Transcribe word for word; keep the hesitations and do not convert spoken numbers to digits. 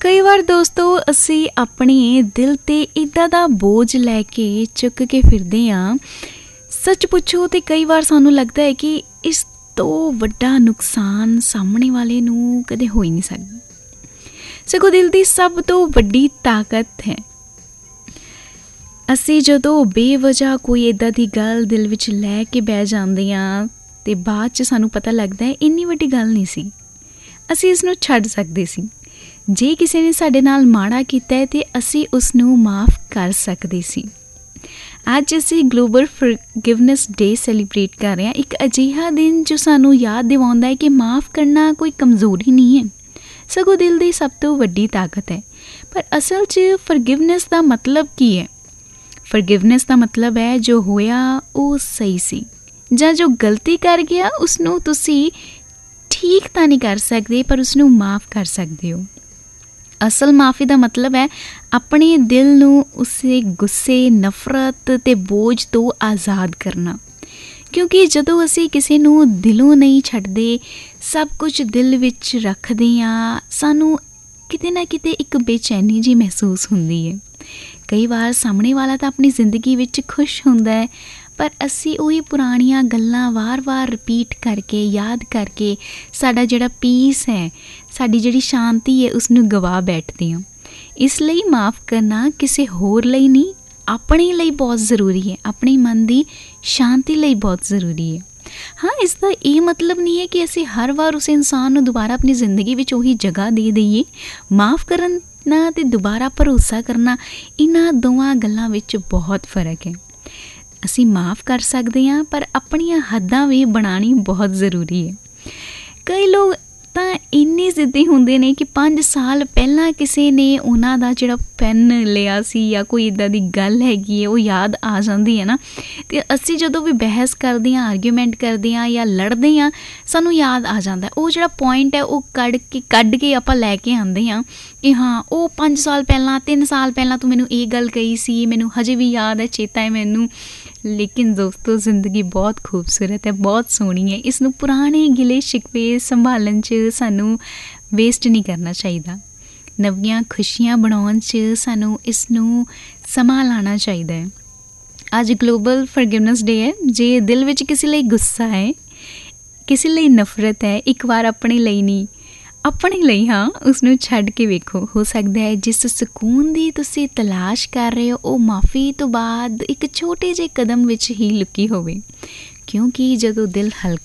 ਕਈ ਵਾਰ ਦੋਸਤੋ ਅਸੀਂ ਆਪਣੇ ਦਿਲ 'ਤੇ ਇੱਦਾਂ ਦਾ ਬੋਝ ਲੈ ਕੇ ਚੁੱਕ ਕੇ ਫਿਰਦੇ ਹਾਂ, ਸੱਚ ਪੁੱਛੋ ਤਾਂ ਕਈ ਵਾਰ ਸਾਨੂੰ ਲੱਗਦਾ ਹੈ ਕਿ ਇਸ ਤੋਂ ਵੱਡਾ ਨੁਕਸਾਨ ਸਾਹਮਣੇ ਵਾਲੇ ਨੂੰ ਕਦੇ ਹੋ ਹੀ ਨਹੀਂ ਸਕਦਾ। ਸਗੋਂ ਦਿਲ ਦੀ ਸਭ ਤੋਂ ਵੱਡੀ ਤਾਕਤ ਹੈ ਅਸੀਂ ਜਦੋਂ ਬੇਵਜ੍ਹਾ ਕੋਈ ਇੱਦਾਂ ਦੀ ਗੱਲ ਦਿਲ ਵਿੱਚ ਲੈ ਕੇ ਬਹਿ ਜਾਂਦੇ ਹਾਂ ਅਤੇ ਬਾਅਦ 'ਚ ਸਾਨੂੰ ਪਤਾ ਲੱਗਦਾ ਹੈ ਇੰਨੀ ਵੱਡੀ ਗੱਲ ਨਹੀਂ ਸੀ, ਅਸੀਂ ਇਸ ਨੂੰ ਛੱਡ ਸਕਦੇ ਸੀ। ਜੇ ਕਿਸੇ ਨੇ ਸਾਡੇ ਨਾਲ ਮਾੜਾ ਕੀਤਾ ਹੈ ਤਾਂ ਅਸੀਂ ਉਸ ਨੂੰ ਮਾफ़ ਕਰ ਸਕਦੇ ਸੀ। ਅੱਜ ਅਸੀਂ ਗਲੋਬਲ ਫੋਰਗਿਵਨੈਸ ਡੇ ਸੈਲੀਬ੍ਰੇਟ ਕਰ ਰਹੇ ਹਾਂ, ਇੱਕ ਅਜਿਹਾ ਦਿਨ ਜੋ ਸਾਨੂੰ ਯਾਦ ਦਿਵਾਉਂਦਾ ਹੈ ਕਿ ਮਾफ़ ਕਰਨਾ ਕੋਈ ਕਮਜ਼ੋਰੀ ਨਹੀਂ ਹੈ, ਸਗੋਂ ਦਿਲ ਦੀ ਸਭ ਤੋਂ ਵੱਡੀ ਤਾਕਤ ਹੈ। ਪਰ ਅਸਲ 'ਚ ਫੋਰਗਿਵਨੈਸ ਦਾ ਮਤਲਬ ਕੀ ਹੈ? ਫੋਰਗਿਵਨੈਸ ਦਾ ਮਤਲਬ ਹੈ ਜੋ ਹੋਇਆ ਉਹ ਸਹੀ ਸੀ, ਜਾਂ ਜੋ ਗਲਤੀ ਕਰ ਗਿਆ ਉਸ ਨੂੰ ਤੁਸੀਂ ਠੀਕ ਤਾਂ ਨਹੀਂ ਕਰ ਸਕਦੇ ਪਰ ਉਸ ਨੂੰ ਮਾफ़ ਕਰ ਸਕਦੇ ਹੋ। ਅਸਲ ਮਾफ़ੀ ਦਾ ਮਤਲਬ ਹੈ ਆਪਣੇ ਦਿਲ ਨੂੰ ਉਸੇ ਗੁੱਸੇ, ਨਫ਼ਰਤ ਅਤੇ ਬੋਝ ਤੋਂ ਆਜ਼ਾਦ ਕਰਨਾ। ਕਿਉਂਕਿ ਜਦੋਂ ਅਸੀਂ ਕਿਸੇ ਨੂੰ ਦਿਲੋਂ ਨਹੀਂ ਛੱਡਦੇ, ਸਭ ਕੁਝ ਦਿਲ ਵਿੱਚ ਰੱਖਦੇ ਹਾਂ, ਸਾਨੂੰ ਕਿਤੇ ਨਾ ਕਿਤੇ ਇੱਕ ਬੇਚੈਨੀ ਜਿਹੀ ਮਹਿਸੂਸ ਹੁੰਦੀ ਹੈ। ਕਈ ਵਾਰ ਸਾਹਮਣੇ ਵਾਲਾ ਤਾਂ ਆਪਣੀ ਜ਼ਿੰਦਗੀ ਵਿੱਚ ਖੁਸ਼ ਹੁੰਦਾ ਹੈ, ਪਰ ਅਸੀਂ ਉਹੀ ਪੁਰਾਣੀਆਂ ਗੱਲਾਂ ਵਾਰ-ਵਾਰ ਰਿਪੀਟ ਕਰਕੇ, ਯਾਦ ਕਰਕੇ ਸਾਡਾ ਜਿਹੜਾ ਪੀਸ ਹੈ, ਸਾਡੀ ਜਿਹੜੀ ਸ਼ਾਂਤੀ ਹੈ ਉਸ ਨੂੰ ਗਵਾ ਬੈਠਦੇ ਹਾਂ। ਇਸ ਲਈ ਮਾफ़ ਕਰਨਾ ਕਿਸੇ ਹੋਰ ਲਈ ਨਹੀਂ, ਆਪਣੇ ਲਈ ਬਹੁਤ ਜ਼ਰੂਰੀ ਹੈ, ਆਪਣੇ ਮਨ ਦੀ ਸ਼ਾਂਤੀ ਲਈ ਬਹੁਤ ਜ਼ਰੂਰੀ ਹੈ। ਹਾਂ, ਇਸ ਦਾ ਇਹ ਮਤਲਬ ਨਹੀਂ ਹੈ ਕਿ ਅਸੀਂ ਹਰ ਵਾਰ ਉਸ ਇਨਸਾਨ ਨੂੰ ਦੁਬਾਰਾ ਆਪਣੀ ਜ਼ਿੰਦਗੀ ਵਿੱਚ ਉਹੀ ਜਗ੍ਹਾ ਦੇ ਦਈਏ। ਮਾफ़ ਕਰਨਾ ਅਤੇ ਦੁਬਾਰਾ ਭਰੋਸਾ ਕਰਨਾ, ਇਹਨਾਂ ਦੋਵਾਂ ਗੱਲਾਂ ਵਿੱਚ ਬਹੁਤ ਫ਼ਰਕ ਹੈ। ਅਸੀਂ ਮਾफ़ ਕਰ ਸਕਦੇ ਹਾਂ ਪਰ ਆਪਣੀਆਂ ਹੱਦਾਂ ਵੀ ਬਣਾਉਣੀ ਬਹੁਤ ਜ਼ਰੂਰੀ ਹੈ। ਕਈ ਲੋਕ ਤਾਂ ਇੰਨੇ ਜ਼ਿੱਦੀ ਹੁੰਦੇ ਨੇ ਕਿ ਪੰਜ ਸਾਲ ਪਹਿਲਾਂ ਕਿਸੇ ਨੇ ਉਹਨਾਂ ਦਾ ਜਿਹੜਾ ਪੈਨ ਲਿਆ ਸੀ ਜਾਂ ਕੋਈ ਇੱਦਾਂ ਦੀ ਗੱਲ ਹੈਗੀ ਹੈ ਉਹ ਯਾਦ ਆ ਜਾਂਦੀ ਹੈ ਨਾ, ਅਤੇ ਅਸੀਂ ਜਦੋਂ ਵੀ ਬਹਿਸ ਕਰਦੇ ਹਾਂ, ਆਰਗੂਮੈਂਟ ਕਰਦੇ ਹਾਂ ਜਾਂ ਲੜਦੇ ਹਾਂ, ਸਾਨੂੰ ਯਾਦ ਆ ਜਾਂਦਾ ਉਹ ਜਿਹੜਾ ਪੁਆਇੰਟ ਹੈ ਉਹ ਕੱਢ ਕੇ ਕੱਢ ਕੇ ਆਪਾਂ ਲੈ ਕੇ ਆਉਂਦੇ ਹਾਂ ਕਿ ਹਾਂ ਉਹ ਪੰਜ ਸਾਲ ਪਹਿਲਾਂ, ਤਿੰਨ ਸਾਲ ਪਹਿਲਾਂ ਤੂੰ ਮੈਨੂੰ ਇਹ ਗੱਲ ਕਹੀ ਸੀ, ਮੈਨੂੰ ਹਜੇ ਵੀ ਯਾਦ ਹੈ, ਚੇਤਾ ਹੈ ਮੈਨੂੰ। ਲੇਕਿਨ ਦੋਸਤੋ, ਜ਼ਿੰਦਗੀ ਬਹੁਤ ਖੂਬਸੂਰਤ ਹੈ, ਬਹੁਤ ਸੋਹਣੀ ਹੈ, ਇਸ ਨੂੰ ਪੁਰਾਣੇ ਗਿਲੇ ਸ਼ਿਕਵੇ ਸੰਭਾਲਣ 'ਚ ਸਾਨੂੰ ਵੇਸਟ ਨਹੀਂ ਕਰਨਾ ਚਾਹੀਦਾ। ਨਵੀਆਂ ਖੁਸ਼ੀਆਂ ਬਣਾਉਣ 'ਚ ਸਾਨੂੰ ਇਸ ਨੂੰ ਸਮਾਂ ਲਾਉਣਾ ਚਾਹੀਦਾ ਹੈ। ਅੱਜ ਗਲੋਬਲ ਫੋਰਗਿਵਨੈਸ ਡੇ ਹੈ। ਜੇ ਦਿਲ ਵਿੱਚ ਕਿਸੇ ਲਈ ਗੁੱਸਾ ਹੈ, ਕਿਸੇ ਲਈ ਨਫ਼ਰਤ ਹੈ, ਇੱਕ ਵਾਰ ਆਪਣੇ ਲਈ ਨਹੀਂ, ਆਪਣੇ ਲਈ ਹਾਂ, ਉਸ ਨੂੰ ਛੱਡ ਕੇ ਵੇਖੋ। ਹੋ ਸਕਦਾ ਹੈ ਜਿਸ ਸਕੂਨ ਦੀ ਤੁਸੀਂ ਤਲਾਸ਼ ਕਰ ਰਹੇ ਹੋ ਉਹ ਮਾफ़ੀ ਤੋਂ ਬਾਅਦ ਇੱਕ ਛੋਟੇ ਜਿਹੇ ਕਦਮ ਵਿੱਚ ਹੀ ਲੁਕੀ ਹੋਵੇ, ਕਿਉਂਕਿ ਜਦੋਂ ਦਿਲ ਹਲਕਾ